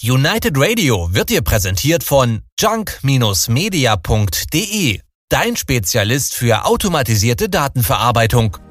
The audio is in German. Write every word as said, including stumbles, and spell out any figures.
United Radio wird dir präsentiert von junk Bindestrich media punkt de, dein Spezialist für automatisierte Datenverarbeitung.